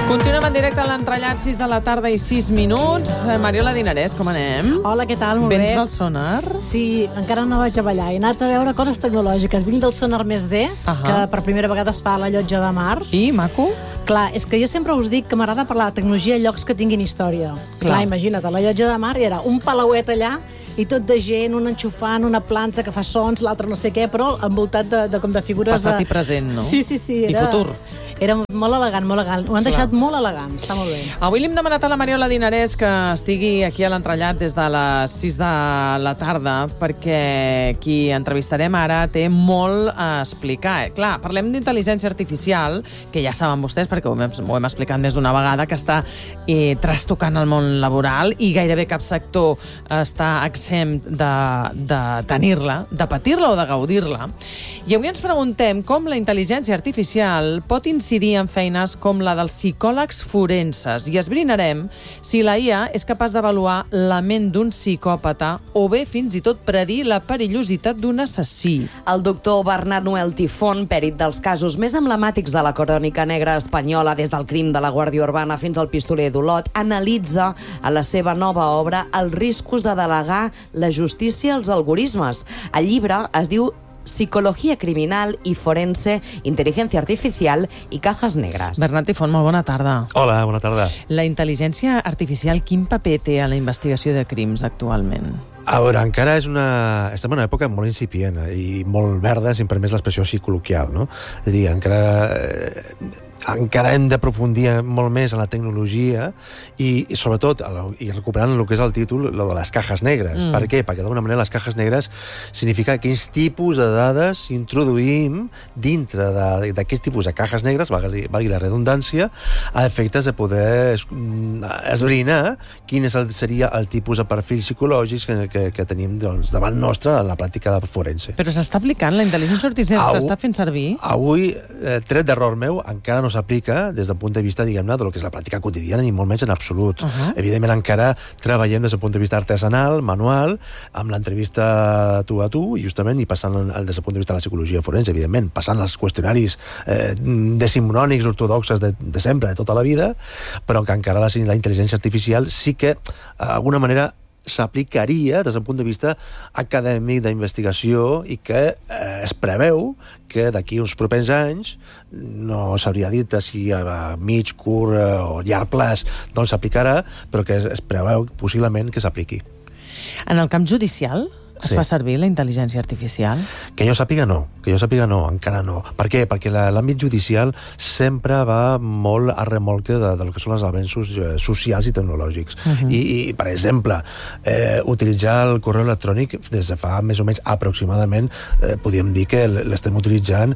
Continuem en directe a l'entrellat, 6 de la tarda i 6 minuts. Mariola Dinarès, com anem? Hola, què tal? Molt bé. Vens del sonar? Sí, encara no vaig a ballar. He anat a veure coses tecnològiques. Vinc del Sonar Més D, que per primera vegada es fa a la Llotja de Mar. I, maco? Clar, és que jo sempre us dic que m'agrada parlar de tecnologia a llocs que tinguin història. Clar, imagina't, a la Llotja de Mar hi era un palauet allà i tot de gent, un enxufant, una planta que fa sons, l'altre no sé què, però envoltat de figures... Passat i present, no? Sí. I futur. Era molt elegant, molt elegant. Ho han deixat molt elegant, està molt bé. Avui li hem demanat a la Mariola Dinarès que estigui aquí a l'entrellat des de les 6 de la tarda, perquè qui entrevistarem ara té molt a explicar. Clar, parlem d'intel·ligència artificial, que ja saben vostès, perquè ho hem explicat més d'una vegada, que està trastocant el món laboral i gairebé cap sector està exempt de tenir-la, de patir-la o de gaudir-la. I avui ens preguntem com la intel·ligència artificial pot incidir en feines com la dels psicòlegs forenses i esbrinarem si la IA és capaç d'avaluar la ment d'un psicòpata o bé fins i tot predir la perillositat d'un assassí. El doctor Bernat Noel Tifón, pèrit dels casos més emblemàtics de la crònica negra espanyola, des del crim de la Guàrdia Urbana fins al pistoler d'Olot, analitza a la seva nova obra els riscos de delegar la justícia als algoritmes. El llibre es diu Psicología criminal y forense, inteligencia artificial y cajas negras. Bernat Tifón, molt bona tarda. Hola, bona tarda. La intel·ligència artificial, quin paper té a la investigació de crims actualment? A veure, encara estem en una època molt incipient i molt verda, si em permets l'expressió així col·loquial, no? És a dir, encara hem d'aprofundir molt més en la tecnologia i sobretot, i recuperant el que és el títol, lo de les cajes negres. Per què? Perquè d'alguna manera les cajes negres significa quins tipus de dades introduïm dintre d'aquests tipus de cajes negres, valgui la redundància, a efectes de poder esbrinar quin seria el tipus de perfils psicològics que tenim davant nostre en la pràctica forense. Però s'està aplicant? La intel·ligència artificial s'està fent servir? Avui, tret d'error meu, encara no s'aplica des del punt de vista, diguem-ne, del que és la pràctica quotidiana, ni molt menys en absolut. Evidentment, encara treballem des del punt de vista artesanal, manual, amb l'entrevista tu a tu, justament, i passant des del punt de vista de la psicologia forense, evidentment, passant els qüestionaris decimonònics ortodoxes de sempre, de tota la vida, però que encara la intel·ligència artificial sí que, d'alguna manera, s'aplicaria des del punt de vista acadèmic d'investigació i que es preveu que d'aquí uns propers anys, no s'hauria dit si a mig, curt o llarg plaç doncs s'aplicarà, però que es preveu possiblement que s'apliqui. En el camp judicial es fa servir la intel·ligència artificial? Que jo sàpiga no, encara no. Per què? Perquè l'àmbit judicial sempre va molt a remolque del que són els avenços socials i tecnològics. I per exemple, utilitzar el correu electrònic des de fa més o menys aproximadament, podríem dir que l'estem utilitzant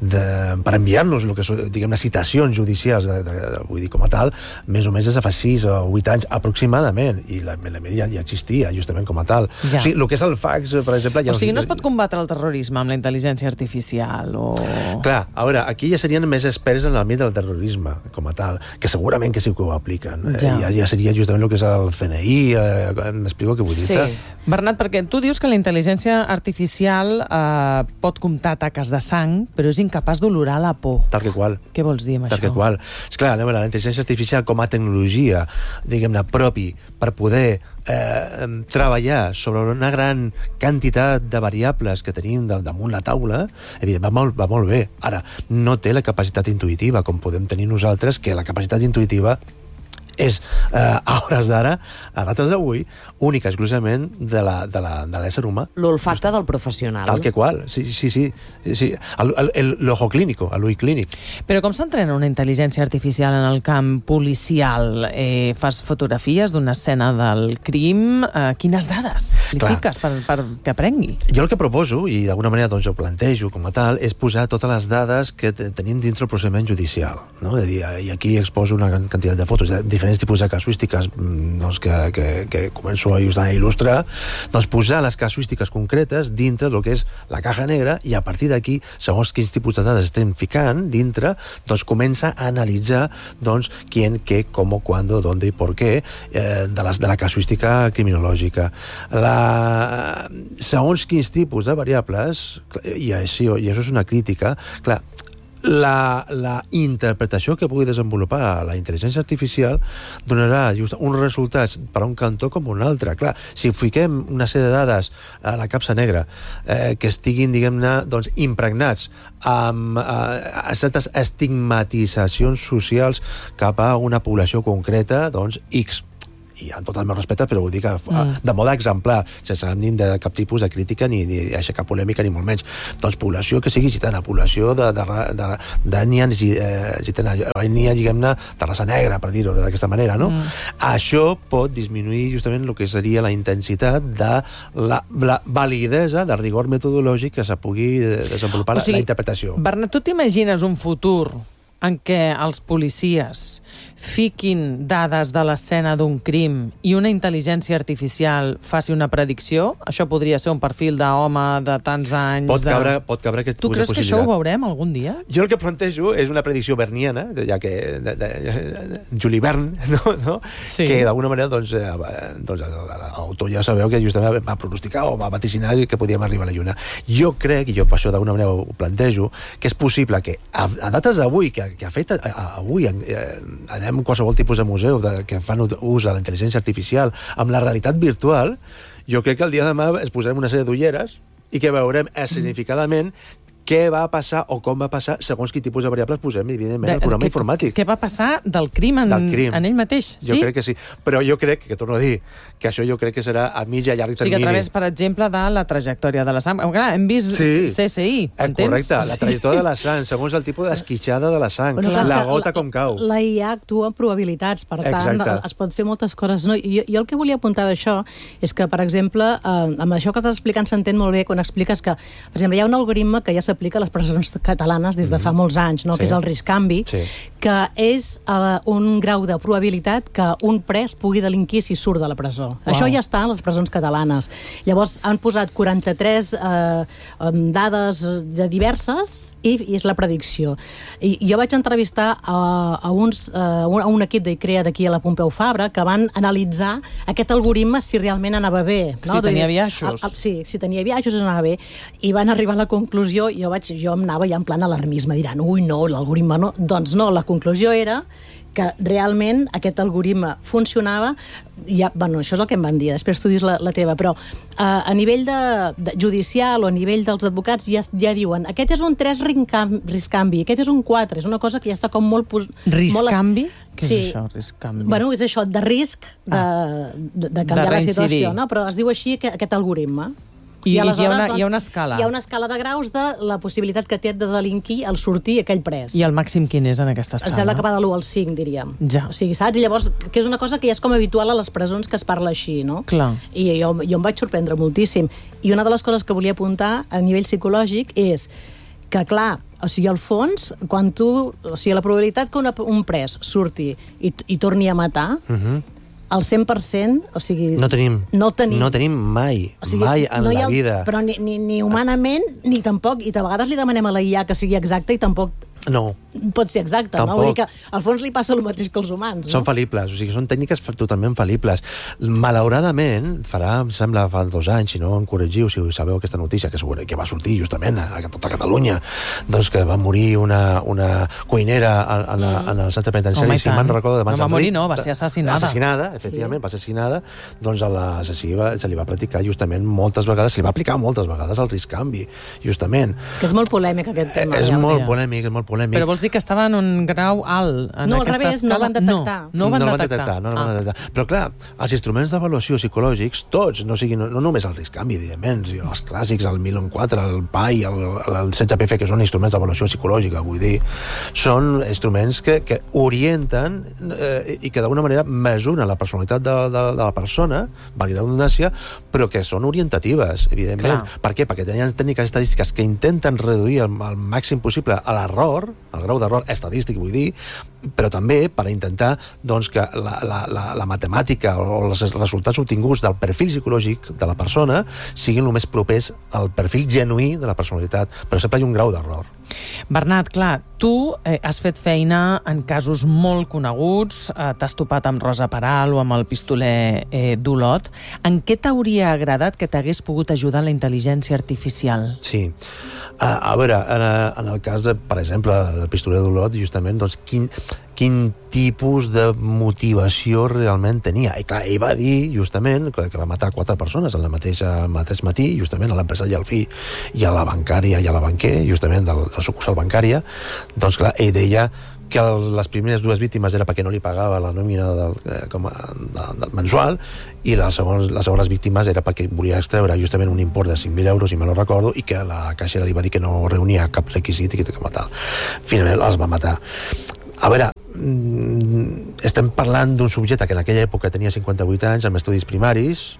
per enviar-nos diguem-ne citacions judicials, vull dir com a tal, més o menys des de fa 6 o 8 anys aproximadament, i la ja existia justament com a tal. O sigui, el que és el fax, per exemple... O sigui, no es pot combatre el terrorisme amb la intel·ligència artificial o... Clar, a veure, aquí ja serien més experts en l'àmbit del terrorisme, com a tal, que segurament que sí que ho apliquen. Ja seria justament el que és el CNI, m'explico què vull dir. Sí. Bernat, perquè tu dius que la intel·ligència artificial pot comptar taques de sang, però és incapaç d'olorar la por. Tal que qual. Què vols dir amb això? Tal que qual. Esclar, la intel·ligència artificial com a tecnologia, diguem-ne, propi, per poder treballar sobre una gran quantitat de variables que tenim damunt la taula, evidentment va molt bé. Ara, no té la capacitat intuïtiva com podem tenir nosaltres, que la capacitat intuïtiva és, a hores d'ara, a dates d'avui, única exclusivament de l'ésser humà. L'olfacte del professional. Tal que qual, sí. L'ojo clínico, l'ull clínic. Però com s'entrena una intel·ligència artificial en el camp policial? Fas fotografies d'una escena del crim? Quines dades li fiques per que aprengui? Jo el que proposo, i d'alguna manera doncs ho plantejo com a tal, és posar totes les dades que tenim dintre el procediment judicial. No? I aquí exposo una quantitat de fotos, diferents tipus de casuístiques que començo a il·lustrar, doncs posar les casuístiques concretes dintre del que és la caja negra, i a partir d'aquí, segons quins tipus de dades estem ficant dintre, doncs comença a analitzar quién, qué, cómo, cuándo, dónde y por qué de la casuística criminològica. Segons quins tipus de variables, i això és una crítica, clar, la interpretació que pugui desenvolupar la intel·ligència artificial donarà just uns resultats per a un cantó com un altre. Clar, si fiquem una sèrie de dades a la capsa negra que estiguin, diguem-ne, doncs, impregnats amb certes estigmatitzacions socials cap a una població concreta, doncs, X, i amb tot el meu respecte, però vull dir que de moda exemplar, sense ànim de cap tipus de crítica ni aixecar polèmica, ni molt menys. Doncs població que sigui gitana, població d'ètnia gitana, diguem-ne, de raça negra, per dir-ho d'aquesta manera, no? Això pot disminuir justament el que seria la intensitat de la validesa del rigor metodològic que se pugui desenvolupar la interpretació. Bernat, tu t'imagines un futur en què els policies fiquin dades de l'escena d'un crim i una intel·ligència artificial faci una predicció? Això podria ser un perfil d'home de tants anys... Pot cabre aquest tu creus que això ho veurem algun dia? Jo el que plantejo és una predicció berniana, ja que Jules Verne, no? Sí. Que d'alguna manera l'autor ja sabeu que justament va pronosticar o va vaticinar que podíem arribar a la Lluna. Jo crec, i jo per això d'alguna manera ho plantejo, que és possible que a dates d'avui, que ha fet avui anem qualsevol tipus de museu que fan ús de la intel·ligència artificial amb la realitat virtual, jo crec que el dia de demà es posarem una sèrie d'ulleres i que veurem significadament què va passar o com va passar segons quin tipus de variables posem, evidentment, al programa informàtic. Què va passar del crim en ell mateix? Jo crec que sí. Però jo crec, que torno a dir, que això jo crec que serà a mig i a llarg termini. O sigui, a través, per exemple, de la trajectòria de la sang. Clar, hem vist CSI, entens? Correcte, la trajectòria de la sang, segons el tipus d'esquitxada de la sang, la gota com cau. La IA actua amb probabilitats, per tant, es pot fer moltes coses. No, jo el que volia apuntar d'això és que, per exemple, amb això que estàs explicant s'entén molt bé quan expliques que, per exemple, hi ha un algoritme que ja s'aplica a les presons catalanes des de fa molts anys, no? Que és el risc-canvi, que és un grau de probabilitat que un pres pugui delinquir si surt de la presó. Això ja està a les presons catalanes. Llavors han posat 43 dades diverses i és la predicció. I jo vaig entrevistar a un equip d'ICREA d'aquí a la Pompeu Fabra que van analitzar aquest algoritme si realment anava bé. Si tenia biaixos. Sí, si tenia biaixos anava bé. I van arribar a la conclusió, jo em anava ja en plan alarmisme, diran, ui, no, l'algoritme no. Doncs no, la conclusió era que realment aquest algoritme funcionava. Bueno, això és el que em van dir, després tu dius la teva, però a nivell de judicial o a nivell dels advocats ja diuen, aquest és un 3 risc-canvi, aquest és un 4, és una cosa que ja està com molt... Risc-canvi? Què és això, risc-canvi? Bueno, és això, de risc de canviar la situació, no? Però es diu així aquest algoritme. I hi ha una escala. Hi ha una escala de graus de la possibilitat que té de delinquir al sortir aquell pres. I el màxim quin és en aquesta escala? Em sembla que va de l'1 al 5, diríem. Ja. O sigui, saps? I llavors, que és una cosa que ja és com habitual a les presons que es parla així, no? Clar. I jo em vaig sorprendre moltíssim. I una de les coses que volia apuntar a nivell psicològic és que, clar, o sigui, al fons, o sigui, la probabilitat que un pres surti i torni a matar, el 100%, o sigui... No tenim mai, o sigui, mai en la vida. Però ni humanament, ni tampoc, i de vegades li demanem a la IA que sigui exacta i tampoc... No. Pot ser exacte, no? Vull dir que al fons li passa el mateix que els humans, no? Són fal·libles, o sigui, són tècniques totalment fal·libles. Malauradament, em sembla, fa 2 anys, si no em corregiu, si sabeu aquesta notícia, que va sortir justament a tota Catalunya, doncs que va morir una cuinera en el centre penitenciari, si me'n recordo, de Mans no va morir, no, va ser assassinada. Efectivament, va ser assassinada, doncs a l'assassí se li va practicar justament moltes vegades, se li va aplicar moltes vegades el risc-canvi, justament. És que és molt polèmic aquest tema. És molt polèmic. Però vols dir que estava en un grau alt en aquesta escala? No, al revés, no van detectar. No van detectar. Però clar, els instruments d'avaluació psicològics, tots, no només el risc-canvi, evidentment, els clàssics, el 1004, el PAI, el 16PF, que són instruments d'avaluació psicològica, vull dir, són instruments que orienten i que d'alguna manera mesuren la personalitat de la persona, valgui la redundància, però que són orientatives, evidentment. Per què? Perquè tenen tècniques estadístiques que intenten reduir al màxim possible l'error, el grau d'error estadístic, vull dir, però també per intentar doncs, que la matemàtica o els resultats obtinguts del perfil psicològic de la persona siguin el més propers al perfil genuí de la personalitat, però sempre hi ha un grau d'error. Bernat, clar, tu has fet feina en casos molt coneguts, t'has topat amb Rosa Peral o amb el pistoler d'Olot. En què t'hauria agradat que t'hagués pogut ajudar la intel·ligència artificial? Sí. A veure, en el cas, per exemple, del pistoler d'Olot, justament, doncs, quin tipus de motivació realment tenia. I clar, ell va dir, justament, que va matar 4 persones el mateix matí, justament a l'empresari i al fill, i a la bancària i a la banquer, justament de la sucursal bancària. Doncs clar, ell deia que les primeres 2 víctimes era perquè no li pagava la nòmina del mensual, i les segones víctimes era perquè volia extreure justament un import de 5.000 euros, si me lo recordo, i que la caixera li va dir que no reunia cap requisit i que tal. Finalment els va matar. A veure, estem parlant d'un subjecte que en aquella època tenia 58 anys, amb estudis primaris,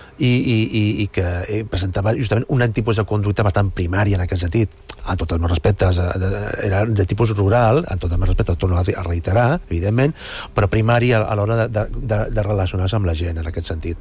i que presentava justament un tipus de conducta bastant primària en aquest sentit. A tots els meus respectes, era de tipus rural, a tots els meus respectes, torno a reiterar, evidentment, però primari a l'hora de relacionar-se amb la gent, en aquest sentit.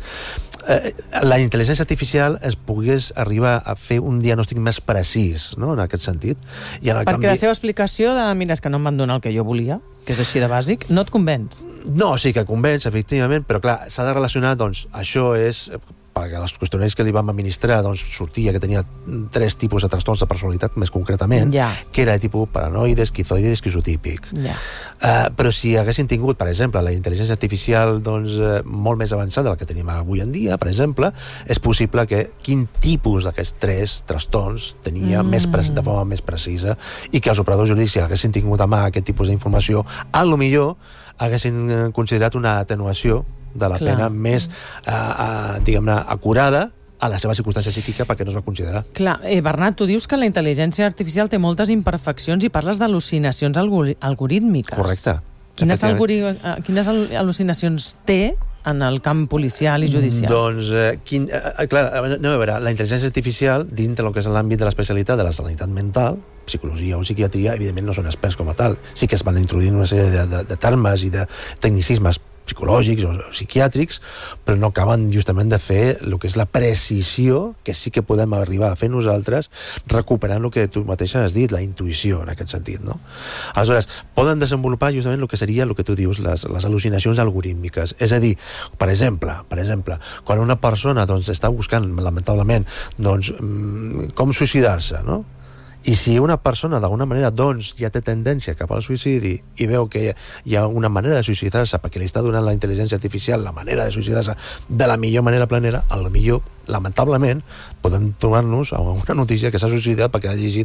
La intel·ligència artificial es pogués arribar a fer un diagnòstic més precís, no?, en aquest sentit. Perquè la seva explicació de mira, és que no em van donar el que jo volia, que és així de bàsic, no et convenç? No, sí que convenç, efectivament, però clar, s'ha de relacionar, doncs, això és perquè els qüestionaris que li vam administrar doncs, sortia que tenia 3 tipus de trastorns de personalitat, més concretament, que era de tipus paranoide, esquizoide i esquizotípic. Però si haguessin tingut, per exemple, la intel·ligència artificial doncs, molt més avançada del que tenim avui en dia, per exemple, és possible que quin tipus d'aquests 3 trastorns tenia de forma més precisa, i que els operadors jurídics, si haguessin tingut a mà aquest tipus d'informació, a lo millor haguessin considerat una atenuació de la pena més, diguem-ne, acurada a la seva circumstància psíquica perquè no es va considerar. Clar, Bernat, tu dius que la intel·ligència artificial té moltes imperfeccions i parles d'al·lucinacions algorítmiques. Correcte. Quines al·lucinacions té en el camp policial i judicial? Doncs, clar, anem a veure, la intel·ligència artificial, dintre del que és l'àmbit de l'especialitat de la sanitat mental, psicologia o psiquiatria, evidentment no són experts com a tal. Sí que es van introduir una sèrie de termes i de tecnicismes psicològics o psiquiàtrics, però no acaben justament de fer el que és la precisió que sí que podem arribar a fer nosaltres, recuperant el que tu mateixa has dit, la intuïció, en aquest sentit, no? Aleshores, poden desenvolupar justament el que seria el que tu dius, les al·lucinacions algorítmiques. És a dir, per exemple, quan una persona doncs, està buscant, lamentablement, doncs, com suïcidar-se, no? I si una persona d'alguna manera doncs ja té tendència cap al suïcidi i veu que hi ha una manera de suïcidar-se perquè li està donant la intel·ligència artificial la manera de suïcidar-se de la millor manera planera, a lo millor, lamentablement, podem trobar-nos amb una notícia que s'ha suïcidat perquè ha llegit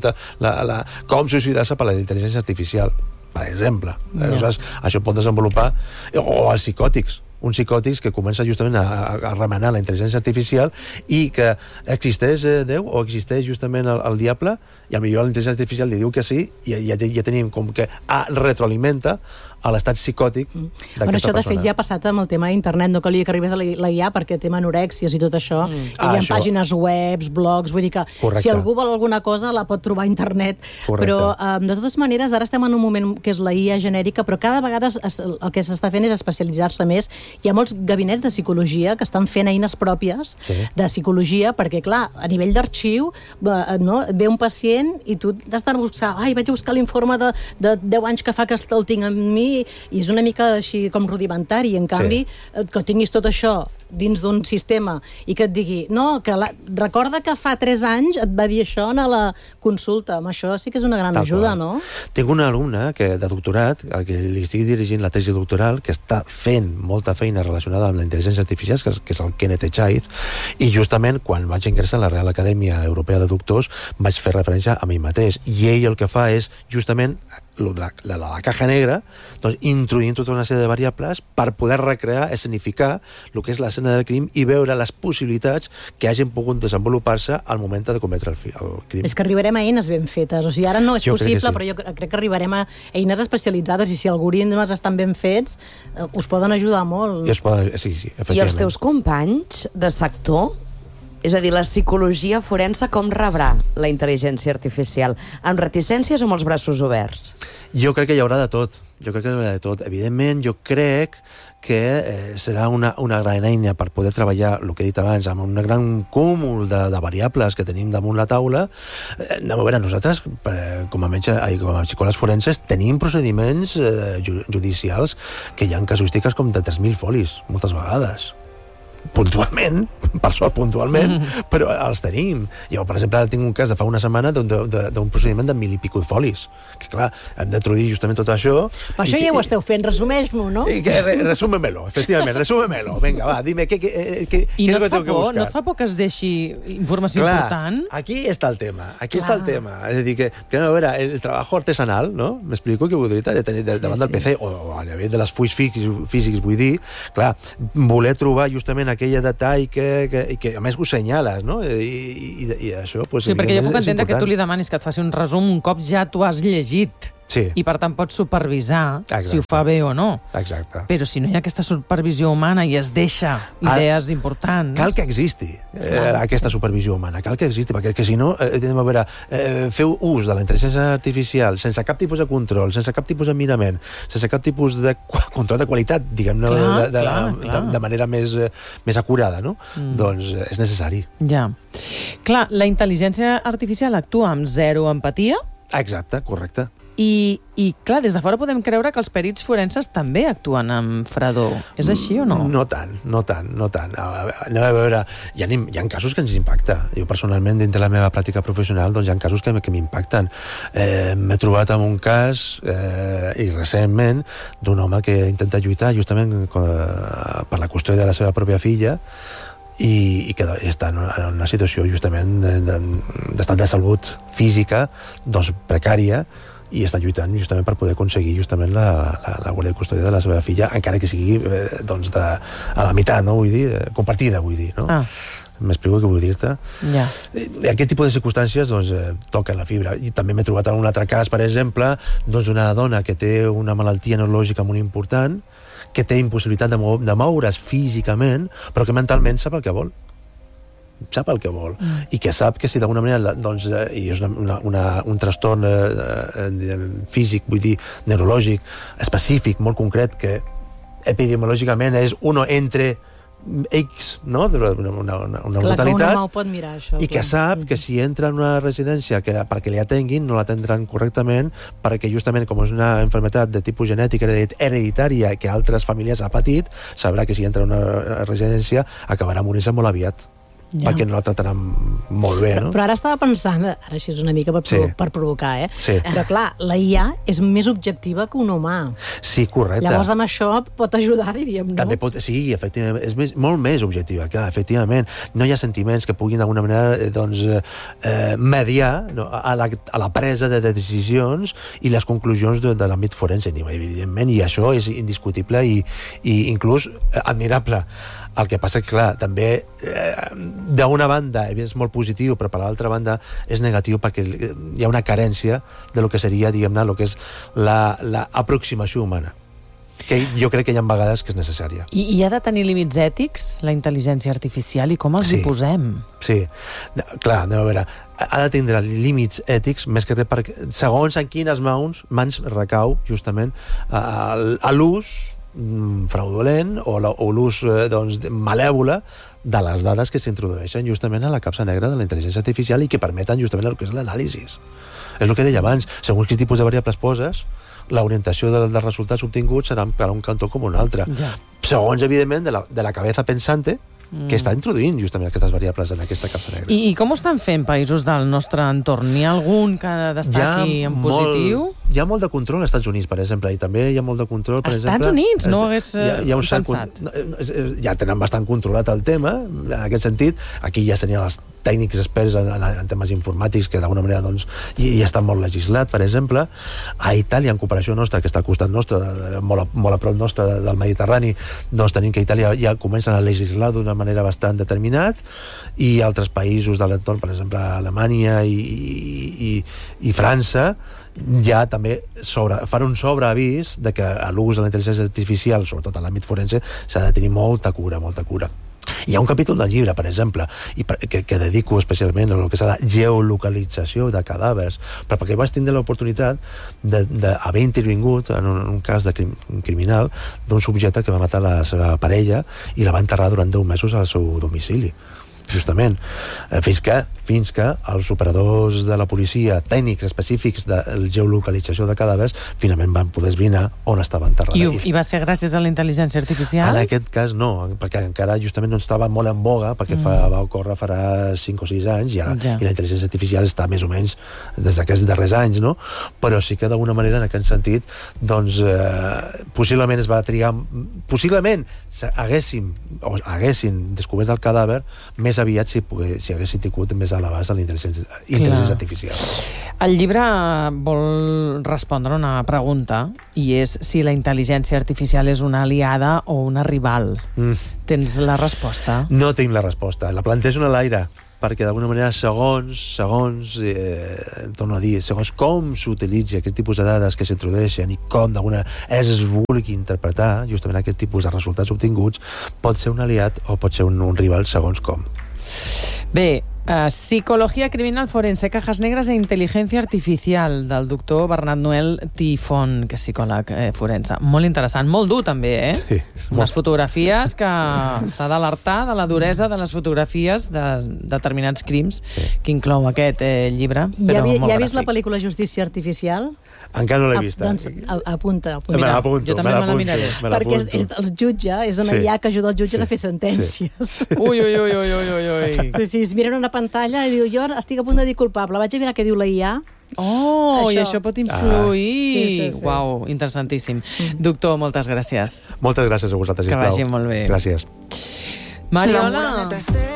com suïcidar-se per la intel·ligència artificial, per exemple. Aleshores, això pot desenvolupar, o els psicòtics, uns psicòtics que comença justament a remenar la intel·ligència artificial i que existeix Déu o existeix justament el diable, i potser la intel·ligència artificial li diu que sí, i ja tenim com que retroalimenta a l'estat psicòtic d'aquesta persona. Això, de fet, ja ha passat amb el tema d'internet, no calia que arribés a la IA perquè tema anorèxies i tot això, hi ha pàgines webs, blogs, vull dir que si algú vol alguna cosa la pot trobar a internet, però de totes maneres ara estem en un moment que és la IA genèrica, però cada vegada el que s'està fent és especialitzar-se més. Hi ha molts gabinets de psicologia que estan fent eines pròpies de psicologia, perquè clar, a nivell d'arxiu ve un pacient i tu t'has de buscar, vaig a buscar l'informe de 10 anys que fa que el tinc amb mi, i és una mica així com rudimentari. En canvi, que tinguis tot això dins d'un sistema i que et digui, no, que recorda que fa 3 anys et va dir això a la consulta. Amb això sí que és una gran ajuda, no? Tinc una alumna de doctorat, a que li estic dirigint la tesi doctoral, que està fent molta feina relacionada amb la intel·ligència artificial, que és el Kenneth Echaiz, i justament quan vaig ingressar a la Real Acadèmia Europea de Doctors vaig fer referència a mi mateix, i ell el que fa és justament la caja negra, doncs introduint tota una sèrie de variables per poder recrear, escenificar el que és l'escena del crim i veure les possibilitats que hagin pogut desenvolupar-se al moment de cometre el crim. És que arribarem a eines ben fetes, o sigui, ara no és possible, però jo crec que arribarem a eines especialitzades, i si algoritmes estan ben fets, us poden ajudar molt. Sí, efectivament. I els teus companys de sector, és a dir, la psicologia forense, com rebrà la intel·ligència artificial? Amb reticències o amb els braços oberts? Jo crec que hi haurà de tot. Jo crec que hi haurà de tot. Evidentment, jo crec que serà una gran eina per poder treballar, el que he dit abans, amb un gran cúmul de variables que tenim damunt la taula. Anem a veure, nosaltres, com a psicòlegs forenses, tenim procediments judicials que hi ha casuístiques com de 3.000 folis, moltes vegades. Puntualment, per sort puntualment, però els tenim. Jo, per exemple, tinc un cas de fa una setmana d'un procediment de 1.000 i pico de folis. Que, clar, hem de traduir justament tot això. Per això ja ho esteu fent, resumeix-m'ho, no? Resúmemelo, efectivament, resúmemelo. Vinga, va, dime, què és el que tengo que buscar? No et fa por que es deixi informació important? Aquí està el tema, està el tema. És a dir, que a veure, el trabajo artesanal, no? M'explico que vull dir, davant del PC, o a nivell de les fulls físics, vull dir, clar, voler trobar justament aquell detall que a més ho senyales, no? I això, pues, sí, perquè jo puc entendre que tu li demanis que et faci un resum un cop ja tu has llegit. Sí. I per tant pots supervisar si ho fa bé o no. Exacte. Però si no hi ha aquesta supervisió humana i es deixa idees importants... Cal que existi aquesta supervisió humana, cal que existi, perquè si no, a veure, feu ús de la intel·ligència artificial sense cap tipus de control, sense cap tipus de mirament, sense cap tipus de control de qualitat, diguem-ne, de manera més acurada, no? Doncs és necessari. Ja. Clar, la intel·ligència artificial actua amb zero empatia. Exacte, correcte. I clar, des de fora podem creure que els perits forenses també actuen amb fredor. És així o no? No tant. Anem a veure, hi ha casos que ens impacta. Jo personalment, dintre la meva pràctica professional, doncs hi ha casos que m'impacten. M'he trobat amb un cas, i recentment, d'un home que intenta lluitar justament per la qüestió de la seva pròpia filla, i que està en una situació justament d'estat de salut física doncs precària, i està lluitant justament per poder aconseguir justament la guàrdia de custòdia de la seva filla, encara que sigui doncs a la meitat, no? Vull dir, compartida, vull dir, no? M'explico què vull dir-te? Ja. Aquest tipus de circumstàncies doncs, toquen la fibra. I també m'he trobat en un altre cas, per exemple, doncs d'una dona que té una malaltia neurològica molt important, que té impossibilitat de moure's físicament, però que mentalment sap el que vol. Sap el que vol. I que sap que si d'alguna manera doncs, i és un trastorn físic, vull dir, neurològic, específic, molt concret, que epidemiològicament és uno entre X, no? Una brutalitat, pot mirar, això, i que sap que si entra en una residència perquè li atenguin, no l'atendran correctament, perquè justament com és una malaltia de tipus genètic hereditària que altres famílies ha patit, sabrà que si entra en una residència acabarà morint-se molt aviat. Perquè no la trataran molt bé, no? Però ara estava pensant, ara així és una mica per provocar, Sí. Però clar, la IA és més objectiva que un humà. Sí, correcte. Llavors amb això pot ajudar, diríem, no? També pot, sí, efectivament, és molt més objectiva, clar, efectivament. No hi ha sentiments que puguin d'alguna manera doncs, mediar, no, a la presa de decisions i les conclusions de l'àmbit forense, evidentment, i això és indiscutible i inclús admirable. El que passa que, clar, també d'una banda és molt positiu, però per l'altra banda és negatiu perquè hi ha una carència de lo que seria, diguem-ne, lo que és l'aproximació humana, que jo crec que hi ha vegades que és necessària. I ha de tenir límits ètics, la intel·ligència artificial, i com els hi posem? Sí, clar, anem a veure, ha de tindre límits ètics, més que res perquè segons en quines mans recau justament a l'ús fraudulent o l'ús doncs, malèvola de les dades que s'introdueixen justament a la capsa negra de la intel·ligència artificial i que permeten justament el que és l'anàlisi. És el que deia abans, segons quin tipus de variables poses, l'orientació dels resultats obtinguts serà per un cantó com un altre. Segons, evidentment, de la cabeza pensante que està introduint justament aquestes variables en aquesta capsa negra. I com ho estan fent països del nostre entorn? N'hi ha algun que destaqui en positiu? Hi ha molt de control als Estats Units, per exemple, i també hi ha molt de control, per exemple... Estats Units? No ho hagués pensat. Ja tenen bastant controlat el tema, en aquest sentit. Aquí ja tenien els tècnics experts en temes informàtics que d'alguna manera doncs, ja està molt legislat, per exemple. A Itàlia, en cooperació nostra, que està al costat nostre, molt a prop nostre del Mediterrani, doncs tenim que a Itàlia ja comencen a legislar d'una manera bastant determinat, i altres països de l'entorn, per exemple Alemanya i França, ja també fan un sobreavís de que l'ús de la intel·ligència artificial, sobretot en l'àmbit forense, s'ha de tenir molta cura. Hi ha un capítol del llibre, per exemple, que dedico especialment a el que és la geolocalització de cadàvers, però perquè vaig tindre l'oportunitat d'haver intervingut en un cas de criminal d'un subjecte que va matar la seva parella i la va enterrar durant 10 mesos al seu domicili, justament, fins que els operadors de la policia, tècnics específics de geolocalització de cadàvers, finalment van poder esbrinar on estava enterrat. I va ser gràcies a la intel·ligència artificial? En aquest cas no, perquè encara justament no estava molt en boga, perquè va ocórrer farà 5 o 6 anys, i la intel·ligència artificial està més o menys des d'aquests darrers anys, no? Però sí que d'alguna manera, en aquest sentit, doncs, possiblement es va trigar, possiblement haguessin descobert el cadàver més aviat si haguessin tingut més a l'abast de la intel·ligència artificial. El llibre vol respondre una pregunta, i és si la intel·ligència artificial és una aliada o una rival. Tens la resposta? No tinc la resposta. La plantejo en l'aire, perquè d'alguna manera, segons torno a dir, segons com s'utilitza aquest tipus de dades que s'introdueixen i com d'alguna es vulgui interpretar justament aquest tipus de resultats obtinguts, pot ser un aliat o pot ser un rival, segons com. Bé, Psicología criminal forense, cajas negres e intel·ligència artificial, del doctor Bernat Noel Tifón, que és psicòleg forense. Molt interessant, molt dur també, Sí. Unes fotografies que s'ha d'alertar de la duresa de les fotografies de determinats crims que inclou aquest llibre. Ja ha vist la pel·lícula Justícia Artificial? Encara no l'he vist. Doncs apunta. Jo també me la miraré. Perquè el jutge és una IA que ajuda els jutges a fer sentències. Ui. Sí, es miren una pantalla i diu, jo estic a punt de dir culpable, vaig a mirar què diu la IA. I això pot influir. Sí. Uau, interessantíssim. Doctor, moltes gràcies. Moltes gràcies a vosaltres, sisplau. Que vagi molt bé. Gràcies. Mariola.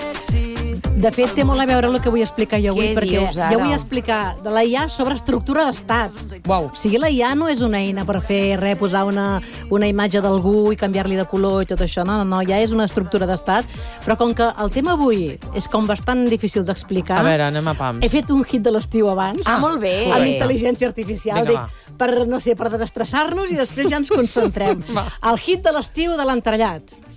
De fet, té molt a veure el que vull explicar jo avui, Què perquè dius ara? jo vull explicar de la IA sobre estructura d'estat. Uau. O sigui, la IA no és una eina per fer res, posar una imatge d'algú i canviar-li de color i tot això. No, ja és una estructura d'estat. Però com que el tema avui és com bastant difícil d'explicar... A veure, anem a pams. He fet un hit de l'estiu abans. Molt bé. Amb intel·ligència artificial. Vinga, per desestressar-nos i després ja ens concentrem. El hit de l'estiu de l'entrellat.